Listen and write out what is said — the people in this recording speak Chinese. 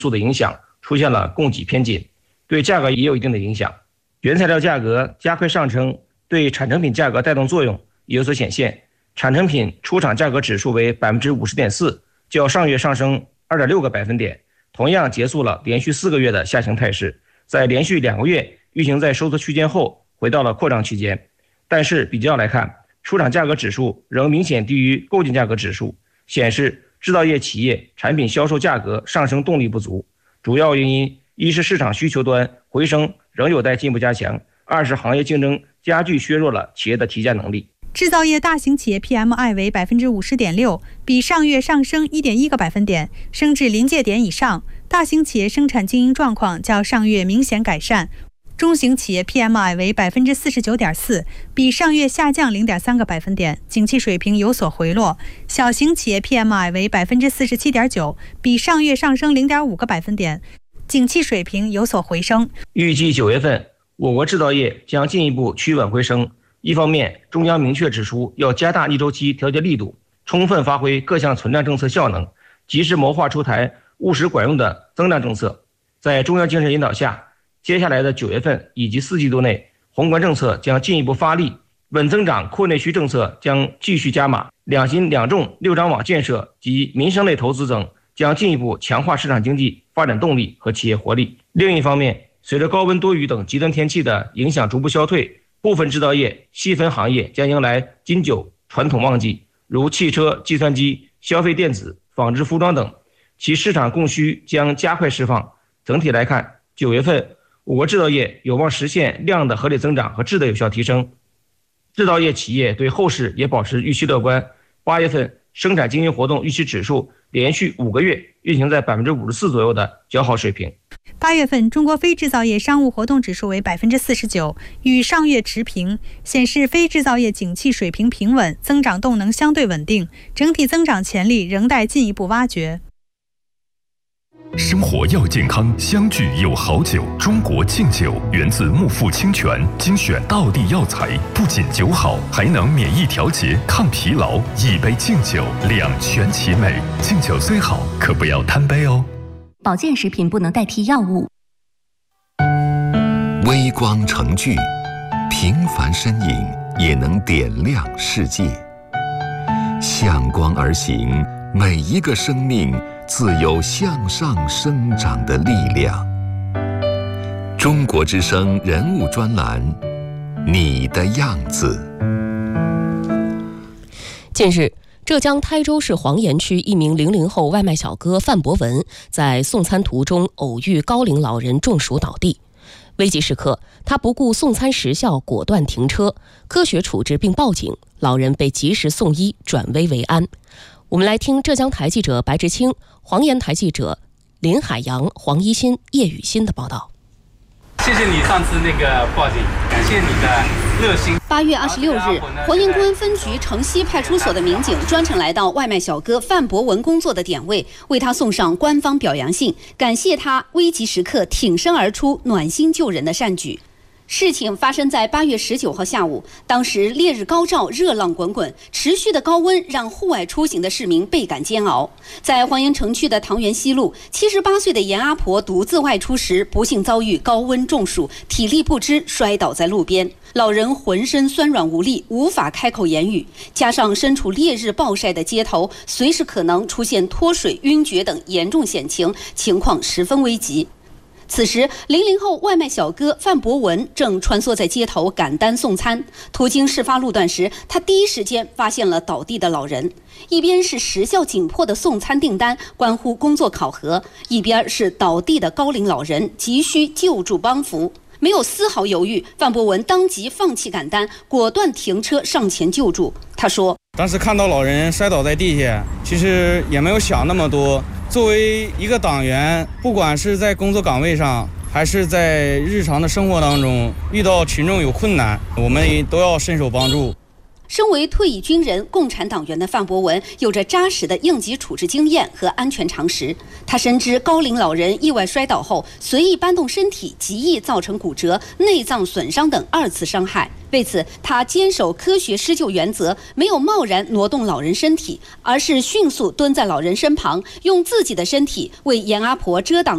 素的影响出现了供给偏紧，对价格也有一定的影响。原材料价格加快上升，对产成品价格带动作用也有所显现。产成品出厂价格指数为 50.4%， 较上月上升 2.6个百分点，同样结束了连续4个月的下行态势，在连续2个月运行在收缩区间后回到了扩张区间。但是比较来看，出厂价格指数仍明显低于构建价格指数，显示制造业企业产品销售价格上升动力不足。主要原因一是市场需求端回升仍有待进一步加强，二是行业竞争加剧削弱了企业的提价能力。 制造业大型企业 PMI 为 50.6%， 比上月上升 1.1个百分点，升至临界点以上。大型企业生产经营状况较上月明显改善。中型企业 PMI 为 49.4%， 比上月下降 0.3个百分点，景气水平有所回落。小型企业 PMI 为 47.9%， 比上月上升 0.5个百分点，景气水平有所回升。 预计9月份我国制造业将进一步趋稳回升。一方面，中央明确指出要加大逆周期调节力度，充分发挥各项存量政策效能，及时谋划出台务实管用的增量政策。在中央精神引导下，接下来的9月份以及4季度内，宏观政策将进一步发力，稳增长扩内需政策将继续加码，两新两重6张网建设及民生类投资等将进一步强化市场经济发展动力和企业活力。另一方面，随着高温多雨等极端天气的影响逐步消退，部分制造业细分行业将迎来金9传统旺季，如汽车、计算机、消费电子、纺织服装等，其市场供需将加快释放。整体来看，9月份我国制造业有望实现量的合理增长和质的有效提升。制造业企业对后市也保持预期乐观。8月份生产经营活动预期指数连续5个月运行在 54% 左右的较好水平。 8月份中国非制造业商务活动指数为 49%， 与上月持平，显示非制造业景气水平平稳，增长动能相对稳定，整体增长潜力仍待进一步挖掘。 生活要健康，相聚有好酒。中国敬酒源自木富清泉，精选道地药材，不仅酒好，还能免疫调节、抗疲劳。一杯敬酒，两全其美。敬酒虽好，可不要贪杯哦。 保健食品不能代替药物。 微光成炬，平凡身影也能点亮世界。向光而行，每一个生命自有向上生长的力量。中国之声人物专栏，你的样子。 近日，浙江台州市黄岩区一名00后外卖小哥范博文在送餐途中偶遇高龄老人中暑倒地，危急时刻，他不顾送餐时效，果断停车，科学处置并报警，老人被及时送医，转危为安。我们来听浙江台记者白志清、黄岩台记者林海洋、黄一新、叶雨欣的报道。 谢谢你上次那个报警，感谢你的热心。 8月26日，黄岩公安分局城西派出所的民警专程来到外卖小哥范博文工作的点位，为他送上官方表扬信，感谢他危急时刻挺身而出、暖心救人的善举。事情发生在8月19号下午，当时烈日高照，热浪滚滚，持续的高温让户外出行的市民倍感煎熬。在黄岩城区的塘源西路，78岁的严阿婆独自外出时，不幸遭遇高温中暑，体力不支，摔倒在路边。老人浑身酸软无力，无法开口言语，加上身处烈日暴晒的街头，随时可能出现脱水、晕厥等严重险情，情况十分危急。此时，00后外卖小哥范博文正穿梭在街头赶单送餐，途经事发路段时，他第一时间发现了倒地的老人。一边是时效紧迫的送餐订单关乎工作考核，一边是倒地的高龄老人急需救助帮扶。没有丝毫犹豫，范博文当即放弃赶单，果断停车上前救助。他说：“ 当时看到老人摔倒在地下，其实也没有想那么多。作为一个党员，不管是在工作岗位上，还是在日常的生活当中，遇到群众有困难，我们都要伸手帮助。” 身为退役军人、共产党员的范博文有着扎实的应急处置经验和安全常识。他深知高龄老人意外摔倒后随意搬动身体，极易造成骨折、内脏损伤等2次伤害。为此，他坚守科学施救原则，没有贸然挪动老人身体，而是迅速蹲在老人身旁，用自己的身体为严阿婆遮挡